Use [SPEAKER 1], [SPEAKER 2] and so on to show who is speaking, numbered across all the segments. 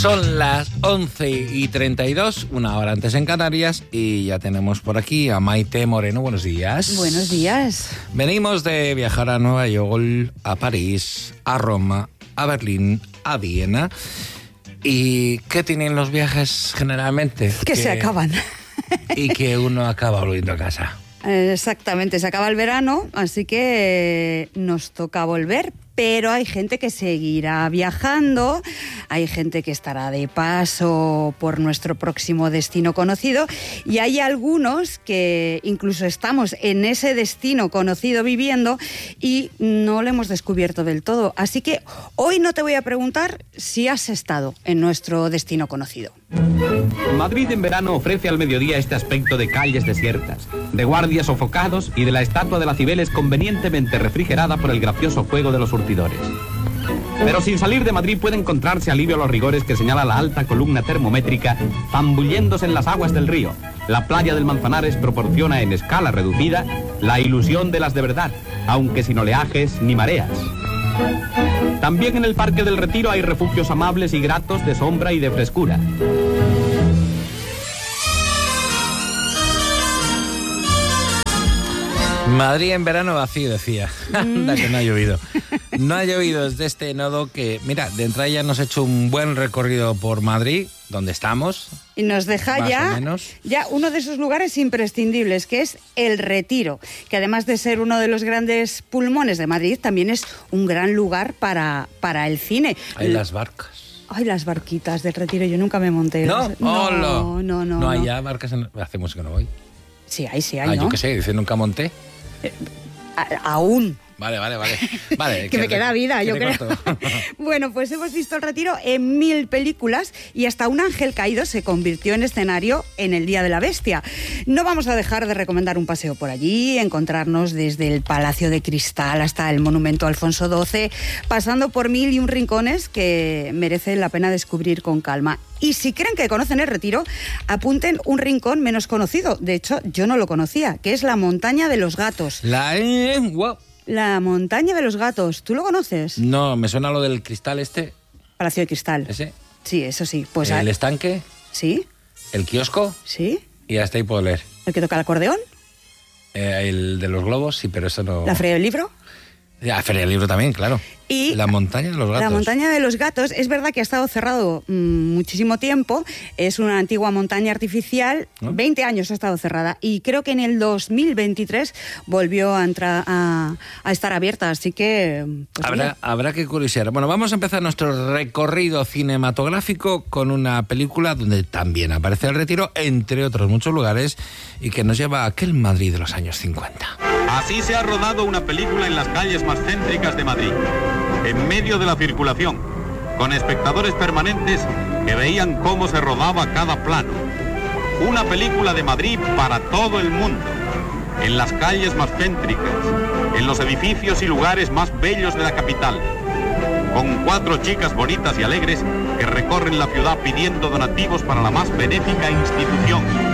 [SPEAKER 1] Son las 11:32, una hora antes en Canarias, y ya tenemos por aquí a Maite Moreno. Buenos días.
[SPEAKER 2] Buenos días.
[SPEAKER 1] Venimos de viajar a Nueva York, a París, a Roma, a Berlín, a Viena. ¿Y qué tienen los viajes generalmente?
[SPEAKER 2] Que se acaban.
[SPEAKER 1] Y que uno acaba volviendo a casa.
[SPEAKER 2] Exactamente, se acaba el verano, así que nos toca volver. Pero hay gente que seguirá viajando, hay gente que estará de paso por nuestro próximo destino conocido y hay algunos que incluso estamos en ese destino conocido viviendo y no lo hemos descubierto del todo. Así que hoy no te voy a preguntar si has estado en nuestro destino conocido.
[SPEAKER 3] Madrid en verano ofrece al mediodía este aspecto de calles desiertas, de guardias sofocados y de la estatua de la Cibeles convenientemente refrigerada por el gracioso fuego de los surtidores. Pero sin salir de Madrid puede encontrarse alivio a los rigores que señala la alta columna termométrica zambulléndose en las aguas del río. La playa del Manzanares proporciona en escala reducida la ilusión de las de verdad, aunque sin oleajes ni mareas. También en el Parque del Retiro hay refugios amables y gratos de sombra y de frescura.
[SPEAKER 1] Madrid en verano vacío, decía. Anda, que no ha llovido. No ha llovido desde este nodo que, mira, de entrada ya nos ha hecho un buen recorrido por Madrid, donde estamos.
[SPEAKER 2] Y nos deja ya uno de esos lugares imprescindibles, que es el Retiro, que además de ser uno de los grandes pulmones de Madrid, también es un gran lugar para el cine.
[SPEAKER 1] Hay las barcas.
[SPEAKER 2] Ay, las barquitas del Retiro, yo nunca me monté.
[SPEAKER 1] ¿No?
[SPEAKER 2] No.
[SPEAKER 1] No hay ya barcas, hace mucho que no voy.
[SPEAKER 2] Sí hay, ¿no?
[SPEAKER 1] Yo qué sé, dice nunca monté.
[SPEAKER 2] Aún.
[SPEAKER 1] Vale.
[SPEAKER 2] que me queda vida, yo creo. Bueno, pues hemos visto el Retiro en 1000 películas y hasta Un ángel caído se convirtió en escenario en el Día de la Bestia. No vamos a dejar de recomendar un paseo por allí, encontrarnos desde el Palacio de Cristal hasta el Monumento a Alfonso XII, pasando por 1001 rincones que merecen la pena descubrir con calma. Y si creen que conocen el Retiro, apunten un rincón menos conocido. De hecho, yo no lo conocía, que es la Montaña de los Gatos. La Montaña de los Gatos, ¿tú lo conoces?
[SPEAKER 1] No, me suena lo del cristal este.
[SPEAKER 2] Palacio de Cristal.
[SPEAKER 1] ¿Ese?
[SPEAKER 2] Sí, eso sí. Pues
[SPEAKER 1] ¿El estanque?
[SPEAKER 2] Sí.
[SPEAKER 1] ¿El kiosco?
[SPEAKER 2] Sí.
[SPEAKER 1] Y hasta ahí puedo leer.
[SPEAKER 2] ¿El que toca el acordeón?
[SPEAKER 1] El de los globos, sí, pero eso no...
[SPEAKER 2] ¿La Feria del Libro?
[SPEAKER 1] La Feria del Libro también, claro.
[SPEAKER 2] Y
[SPEAKER 1] la Montaña de los Gatos.
[SPEAKER 2] La Montaña de los Gatos, es verdad que ha estado cerrado muchísimo tiempo, es una antigua montaña artificial, 20 años ha estado cerrada y creo que en el 2023 volvió a estar abierta, así que... Pues
[SPEAKER 1] habrá que curiosear. Bueno, vamos a empezar nuestro recorrido cinematográfico con una película donde también aparece el Retiro, entre otros muchos lugares, y que nos lleva a aquel Madrid de los años 50.
[SPEAKER 3] Así se ha rodado una película en las calles más céntricas de Madrid, en medio de la circulación, con espectadores permanentes que veían cómo se rodaba cada plano. Una película de Madrid para todo el mundo, en las calles más céntricas, en los edificios y lugares más bellos de la capital, con 4 chicas bonitas y alegres que recorren la ciudad pidiendo donativos para la más benéfica institución.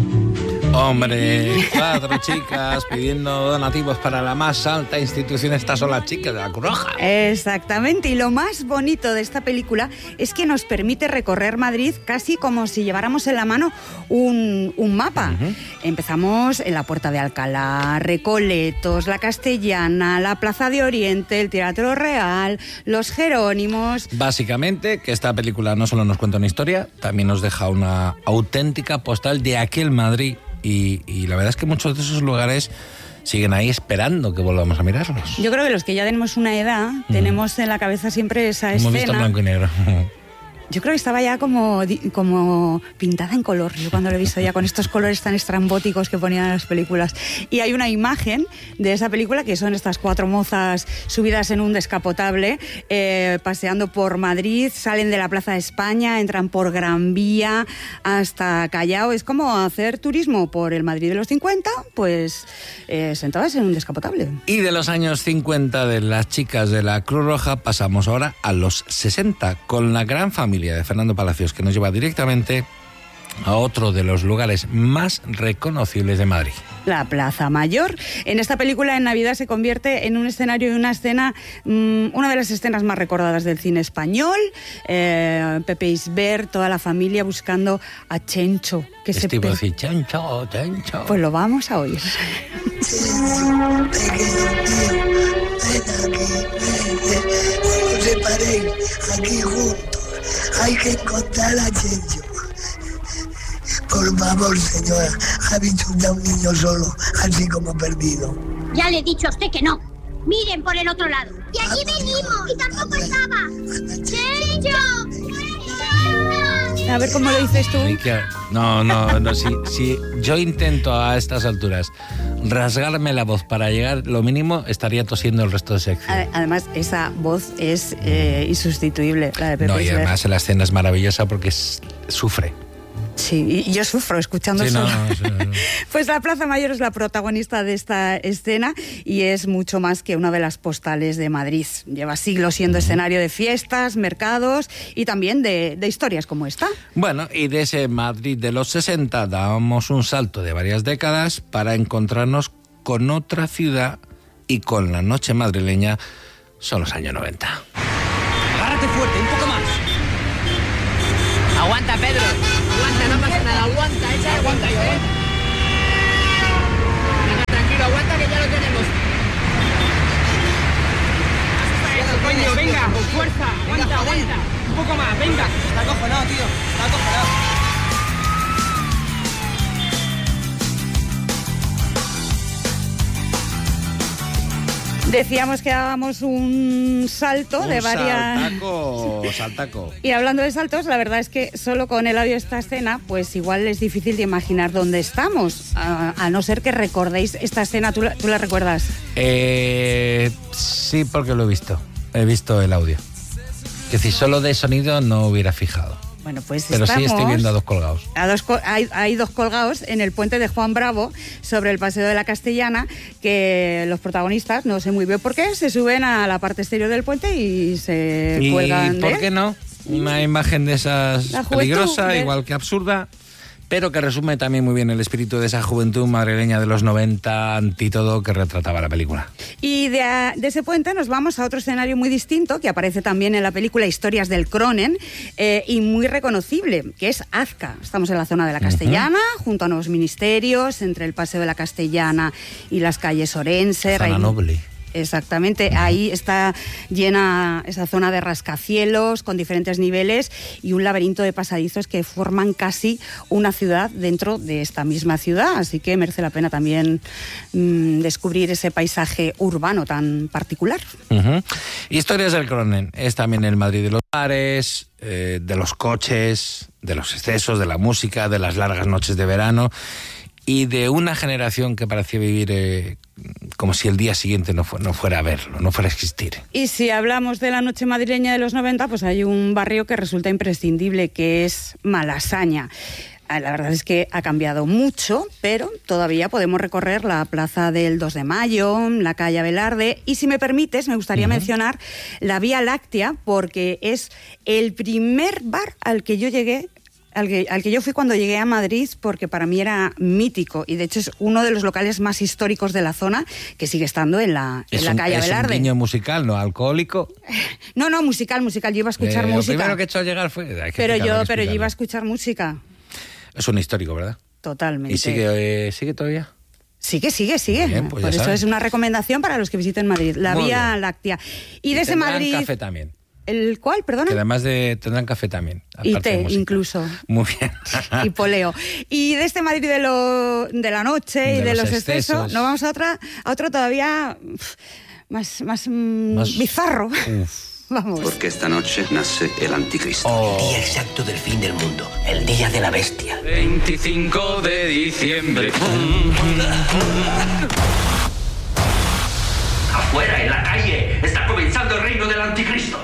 [SPEAKER 1] Hombre, 4 chicas pidiendo donativos para la más alta institución. Estas son las chicas de la Cruz Roja.
[SPEAKER 2] Exactamente, y lo más bonito de esta película es que nos permite recorrer Madrid casi como si lleváramos en la mano un mapa. Empezamos en la Puerta de Alcalá, Recoletos, la Castellana, la Plaza de Oriente, el Teatro Real, los Jerónimos.
[SPEAKER 1] Básicamente, que esta película no solo nos cuenta una historia, también nos deja una auténtica postal de aquel Madrid. Y la verdad es que muchos de esos lugares siguen ahí esperando que volvamos a mirarlos.
[SPEAKER 2] Yo creo que los que ya tenemos una edad, tenemos en la cabeza siempre esa escena.
[SPEAKER 1] Hemos visto en blanco y negro.
[SPEAKER 2] Yo creo que estaba ya como pintada en color. Yo cuando lo he visto ya con estos colores tan estrambóticos que ponían en las películas. Y hay una imagen de esa película que son estas 4 mozas subidas en un descapotable, paseando por Madrid, salen de la Plaza de España, entran por Gran Vía hasta Callao. Es como hacer turismo por el Madrid de los 50, pues sentadas en un descapotable.
[SPEAKER 1] Y de los años 50 de las chicas de la Cruz Roja pasamos ahora a los 60, con la gran familia de Fernando Palacios, que nos lleva directamente a otro de los lugares más reconocibles de Madrid.
[SPEAKER 2] La Plaza Mayor. En esta película, en Navidad, se convierte en un escenario y una escena, una de las escenas más recordadas del cine español. Pepe Isbert, toda la familia buscando a Chencho. Que
[SPEAKER 1] se tipo así, Chencho, Chencho.
[SPEAKER 2] Pues lo vamos a oír.
[SPEAKER 4] Chencho, pequeño tío, ven aquí, no se paren aquí juntos. Hay que encontrar a Chencho. Por favor, señora, ¿ha visto usted a un niño solo, así como perdido?
[SPEAKER 5] Ya le he dicho a usted que no. Miren por el otro lado. Y allí venimos, y tampoco estaba. ¡Chencho!
[SPEAKER 2] A ver cómo lo dices tú.
[SPEAKER 1] No, si yo intento a estas alturas rasgarme la voz para llegar, lo mínimo estaría tosiendo el resto de sección.
[SPEAKER 2] Además, esa voz es insustituible, la de Pepe Isbert.
[SPEAKER 1] Y además la escena es maravillosa porque sufre.
[SPEAKER 2] Sí, y yo sufro escuchando eso.
[SPEAKER 1] No.
[SPEAKER 2] Pues la Plaza Mayor es la protagonista de esta escena y es mucho más que una de las postales de Madrid. Lleva siglos siendo escenario de fiestas, mercados y también de historias como esta.
[SPEAKER 1] Bueno, y de ese Madrid de los 60 damos un salto de varias décadas para encontrarnos con otra ciudad y con la noche madrileña. Son los años 90.
[SPEAKER 6] Agárrate fuerte, un poco más. Aguanta, Pedro. Aguanta, no pasa nada. Aguanta, echa. Aguanta yo, Venga, tranquilo, aguanta que ya lo tenemos. Eso, coño, venga, con fuerza. Aguanta, aguanta. Un poco más, venga. Está acojonado, tío. Está acojonado.
[SPEAKER 2] Decíamos que dábamos un salto de varias...
[SPEAKER 1] Saltaco.
[SPEAKER 2] Y hablando de saltos, la verdad es que solo con el audio de esta escena, pues igual es difícil de imaginar dónde estamos, a no ser que recordéis esta escena. ¿Tú la recuerdas?
[SPEAKER 1] Sí, porque lo he visto. He visto el audio. Que si solo de sonido no hubiera fijado.
[SPEAKER 2] Bueno, pues
[SPEAKER 1] pero sí estoy viendo a dos colgados.
[SPEAKER 2] Hay dos colgados en el puente de Juan Bravo, sobre el Paseo de la Castellana, que los protagonistas, no sé muy bien por qué, se suben a la parte exterior del puente y se cuelgan.
[SPEAKER 1] ¿Y por qué no? Una imagen de esas peligrosa, igual que absurda, pero que resume también muy bien el espíritu de esa juventud madrileña de los 90, ante todo, que retrataba la película.
[SPEAKER 2] Y de ese puente nos vamos a otro escenario muy distinto, que aparece también en la película Historias del Cronen, y muy reconocible, que es Azca. Estamos en la zona de la Castellana, junto a nuevos ministerios, entre el Paseo de la Castellana y las calles Orense.
[SPEAKER 1] Zona noble.
[SPEAKER 2] Exactamente, ahí está llena esa zona de rascacielos con diferentes niveles y un laberinto de pasadizos que forman casi una ciudad dentro de esta misma ciudad, así que merece la pena también descubrir ese paisaje urbano tan particular.
[SPEAKER 1] Historias del Cronen es también el Madrid de los bares, de los coches, de los excesos, de la música, de las largas noches de verano y de una generación que parecía vivir como si el día siguiente no fuera a verlo, no fuera a existir.
[SPEAKER 2] Y si hablamos de la noche madrileña de los 90, pues hay un barrio que resulta imprescindible, que es Malasaña. La verdad es que ha cambiado mucho, pero todavía podemos recorrer la Plaza del 2 de Mayo, la calle Abelarde, y si me permites, me gustaría mencionar la Vía Láctea, porque es el primer bar al que yo llegué, al que yo fui cuando llegué a Madrid, porque para mí era mítico y de hecho es uno de los locales más históricos de la zona, que sigue estando en la calle Abelarde.
[SPEAKER 1] Es un guiño musical, ¿no? ¿Alcohólico?
[SPEAKER 2] No, musical. Yo iba a escuchar música. Lo
[SPEAKER 1] primero que he hecho al llegar fue...
[SPEAKER 2] Pero yo iba a escuchar música.
[SPEAKER 1] Es un histórico, ¿verdad?
[SPEAKER 2] Totalmente.
[SPEAKER 1] ¿Y sigue todavía?
[SPEAKER 2] Sigue.
[SPEAKER 1] Bien, pues
[SPEAKER 2] por eso
[SPEAKER 1] sabes.
[SPEAKER 2] Es una recomendación para los que visiten Madrid, la Vía Láctea. Y de ese Madrid...
[SPEAKER 1] café también.
[SPEAKER 2] ¿El cuál, perdona?
[SPEAKER 1] Que además tendrán café también.
[SPEAKER 2] Y té, incluso.
[SPEAKER 1] Muy bien.
[SPEAKER 2] Y poleo. Y de este Madrid de la noche y de los excesos, nos vamos a otro todavía más bizarro. Vamos.
[SPEAKER 7] Porque esta noche nace el anticristo.
[SPEAKER 8] El día exacto del fin del mundo. El día de la bestia.
[SPEAKER 9] 25 de diciembre.
[SPEAKER 8] Afuera, en la calle, está comenzando el reino del anticristo.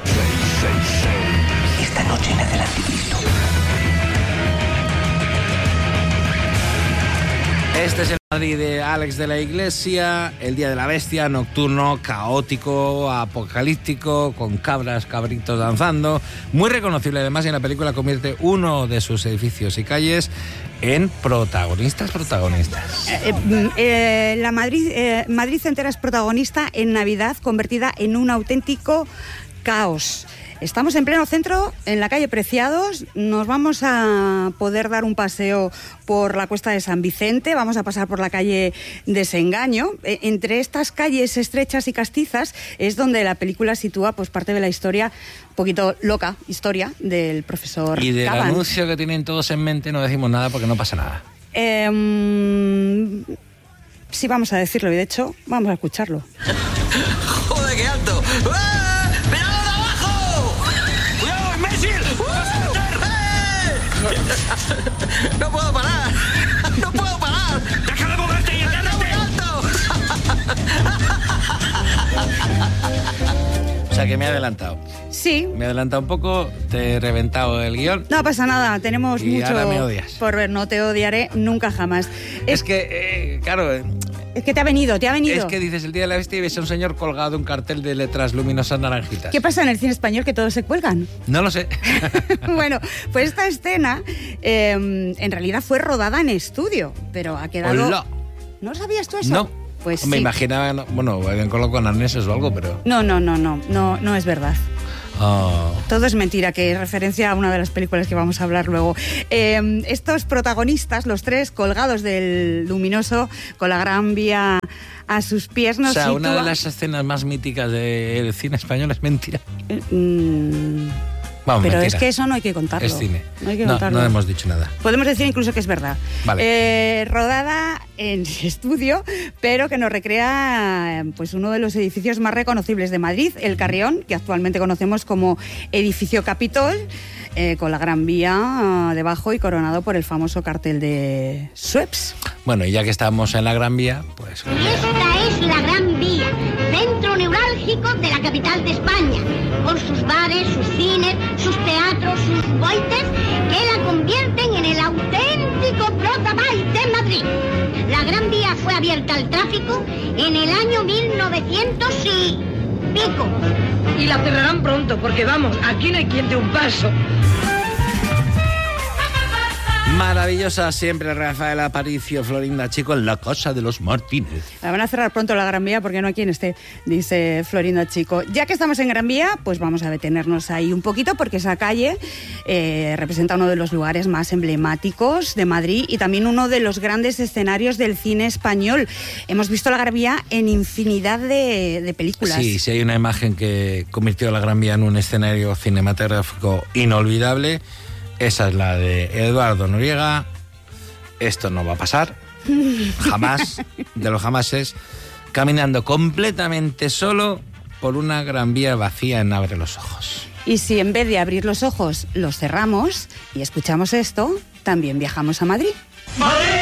[SPEAKER 8] Esta noche nace el anticristo.
[SPEAKER 1] Este es el Madrid de Alex de la Iglesia, el Día de la Bestia, nocturno, caótico, apocalíptico, con cabras, cabritos danzando. Muy reconocible además, y en la película convierte uno de sus edificios y calles en protagonistas.
[SPEAKER 2] La Madrid entera es protagonista en Navidad, convertida en un auténtico caos. Estamos en pleno centro, en la calle Preciados. Nos vamos a poder dar un paseo por la Cuesta de San Vicente. Vamos a pasar por la calle Desengaño. Entre estas calles estrechas y castizas es donde la película sitúa pues parte de la historia, un poquito loca, historia del profesor
[SPEAKER 1] Y del
[SPEAKER 2] Caban.
[SPEAKER 1] anuncio que tienen todos en mente no decimos nada porque no pasa nada.
[SPEAKER 2] Sí, vamos a decirlo y de hecho vamos a escucharlo.
[SPEAKER 10] ¡Joder, qué alto! ¡No puedo parar! ¡No puedo parar! ¡Deja de moverte y está muy alto!
[SPEAKER 1] O sea que me he adelantado.
[SPEAKER 2] Sí.
[SPEAKER 1] Me he adelantado un poco, te he reventado el guión.
[SPEAKER 2] No pasa nada, tenemos
[SPEAKER 1] Y
[SPEAKER 2] mucho
[SPEAKER 1] ahora me odias.
[SPEAKER 2] por ver. No te odiaré nunca jamás.
[SPEAKER 1] Es que, claro...
[SPEAKER 2] Es que te ha venido.
[SPEAKER 1] Es que dices el Día de la Bestia y ves a un señor colgado un cartel de letras luminosas naranjitas.
[SPEAKER 2] ¿Qué pasa en el cine español que todos se cuelgan?
[SPEAKER 1] No lo sé.
[SPEAKER 2] Bueno, pues esta escena en realidad fue rodada en estudio, pero ha quedado...
[SPEAKER 1] Hola.
[SPEAKER 2] ¿No sabías tú eso?
[SPEAKER 1] No.
[SPEAKER 2] Pues
[SPEAKER 1] me
[SPEAKER 2] sí.
[SPEAKER 1] imaginaba, bueno, habían colocado con arneses o algo, pero...
[SPEAKER 2] No es verdad.
[SPEAKER 1] Oh.
[SPEAKER 2] Todo es mentira, que es referencia a una de las películas que vamos a hablar luego. Estos protagonistas, los tres colgados del luminoso, con la Gran Vía a sus pies, nos
[SPEAKER 1] O sea,
[SPEAKER 2] sitúa...
[SPEAKER 1] una de las escenas más míticas del cine español es mentira. Vamos,
[SPEAKER 2] pero
[SPEAKER 1] mentira.
[SPEAKER 2] es que eso no hay que contarlo.
[SPEAKER 1] Es cine.
[SPEAKER 2] No hay que contarlo.
[SPEAKER 1] No hemos dicho nada.
[SPEAKER 2] Podemos decir incluso que es verdad.
[SPEAKER 1] Vale.
[SPEAKER 2] Rodada en estudio, pero que nos recrea pues uno de los edificios más reconocibles de Madrid, el Carrión, que actualmente conocemos como Edificio Capitol, con la Gran Vía debajo y coronado por el famoso cartel de Sueps.
[SPEAKER 1] Bueno, y ya que estamos en la Gran Vía, pues...
[SPEAKER 5] Esta es la Gran Vía, centro neurálgico de la capital de España, con sus bares, sus cines, sus teatros, sus boites, que la convierten en el auténtico Protoball de Madrid. La Gran Vía fue abierta al tráfico en el año 1900 y pico.
[SPEAKER 6] Y la cerrarán pronto, porque vamos, aquí no hay quien dé un paso.
[SPEAKER 1] Maravillosa siempre Rafael Aparicio, Florinda Chico en la casa de los Martínez.
[SPEAKER 2] La van a cerrar pronto la Gran Vía porque no hay quien esté, dice Florinda Chico. Ya que estamos en Gran Vía, pues vamos a detenernos ahí un poquito porque esa calle representa uno de los lugares más emblemáticos de Madrid y también uno de los grandes escenarios del cine español. Hemos visto la Gran Vía en infinidad de películas.
[SPEAKER 1] Sí, sí hay una imagen que convirtió a la Gran Vía en un escenario cinematográfico inolvidable. Esa es la de Eduardo Noriega. Esto no va a pasar. Jamás, de los jamases. Caminando completamente solo por una Gran Vía vacía en Abre los Ojos.
[SPEAKER 2] Y si en vez de abrir los ojos los cerramos y escuchamos esto, también viajamos a Madrid.
[SPEAKER 8] ¡Madrid!